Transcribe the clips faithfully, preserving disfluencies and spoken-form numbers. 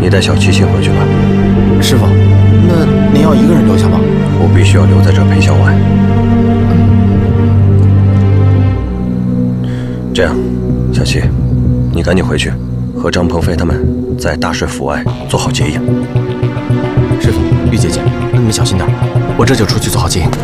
你带小七先回去吧。 师傅，那您要一个人留下吗？ 我必须要留在这陪小婉。这样，小七，你赶紧回去，和张鹏飞他们在大帅府外做好接应。 师傅，玉姐姐，那你们小心点，我这就出去做好接应。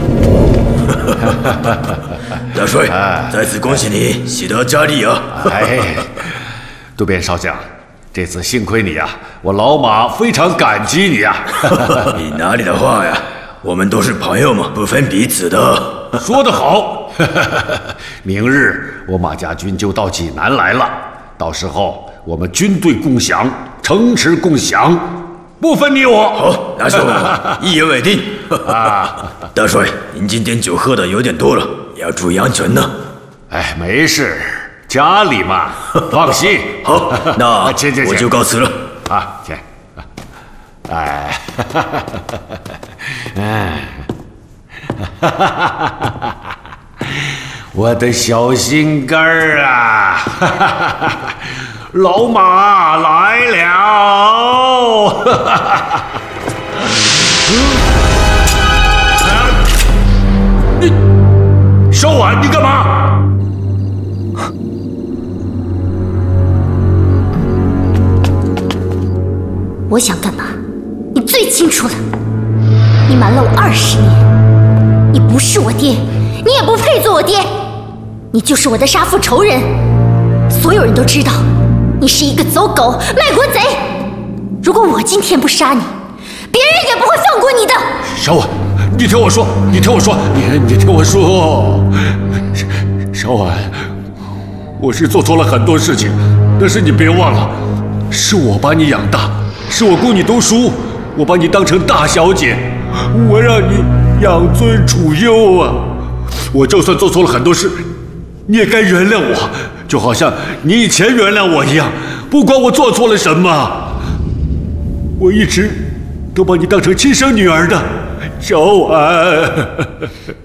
大帅，再次恭喜你喜得佳丽啊！ 哎，渡边少将，这次幸亏你呀、啊，我老马非常感激你呀、 啊。你哪里的话呀？我们都是朋友嘛，不分彼此的。 说得好，明日我马家军就到济南来了，到时候我们军队共享，城池共享，不分你我。 好，那就一言为定。啊，大帅，您今天酒喝的有点多了，也要注意安全呢。 哎，没事，家里嘛，放心。 好，那我就告辞了。 啊，请。哎，哎，我的小心肝儿啊，老马来了！你，小婉，你干嘛？ 我想干嘛？你最清楚了。你瞒了我二十年，你不是我爹，你也不配做我爹，你就是我的杀父仇人。所有人都知道，你是一个走狗、卖国贼。如果我今天不杀你，别人也不会放过你的。 小婉，你听我说，你听我说，你你听我说，小婉，我是做错了很多事情，但是你别忘了，是我把你养大。是我供你读书，我把你当成大小姐，我让你养尊处优啊！我就算做错了很多事，你也该原谅我，就好像你以前原谅我一样。不管我做错了什么，我一直都把你当成亲生女儿的，小婉。